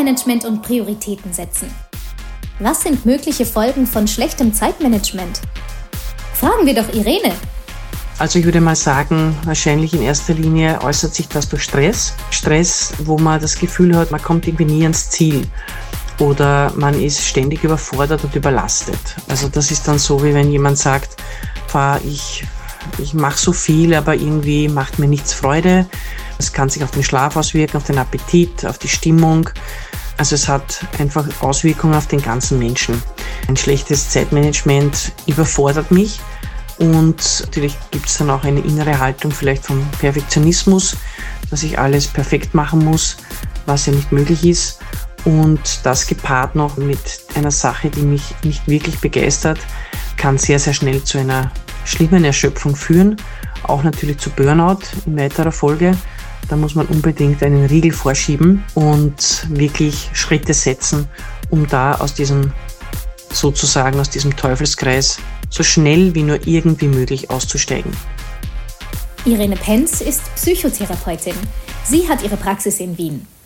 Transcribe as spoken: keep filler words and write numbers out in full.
Zeitmanagement und Prioritäten setzen. Was sind mögliche Folgen von schlechtem Zeitmanagement? Fragen wir doch Irene. Also ich würde mal sagen, wahrscheinlich in erster Linie äußert sich das durch Stress. Stress, wo man das Gefühl hat, man kommt irgendwie nie ans Ziel oder man ist ständig überfordert und überlastet. Also das ist dann so, wie wenn jemand sagt, ich, ich mache so viel, aber irgendwie macht mir nichts Freude. Das kann sich auf den Schlaf auswirken, auf den Appetit, auf die Stimmung. Also es hat einfach Auswirkungen auf den ganzen Menschen. Ein schlechtes Zeitmanagement überfordert mich. Und natürlich gibt es dann auch eine innere Haltung vielleicht vom Perfektionismus, dass ich alles perfekt machen muss, was ja nicht möglich ist. Und das gepaart noch mit einer Sache, die mich nicht wirklich begeistert, kann sehr, sehr schnell zu einer schlimmen Erschöpfung führen. Auch natürlich zu Burnout in weiterer Folge. Da muss man unbedingt einen Riegel vorschieben und wirklich Schritte setzen, um da aus diesem, sozusagen aus diesem Teufelskreis so schnell wie nur irgendwie möglich auszusteigen. Irene Penz ist Psychotherapeutin. Sie hat ihre Praxis in Wien.